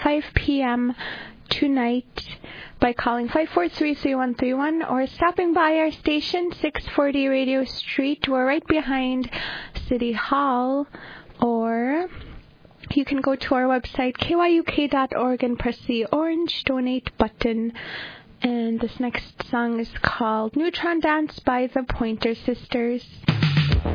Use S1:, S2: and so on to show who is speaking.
S1: 5 p.m. tonight by calling 543-3131 or stopping by our station, 640 Radio Street. We're right behind City Hall. Or you can go to our website, kyuk.org, and press the orange donate button. And this next song is called Neutron Dance by the Pointer Sisters.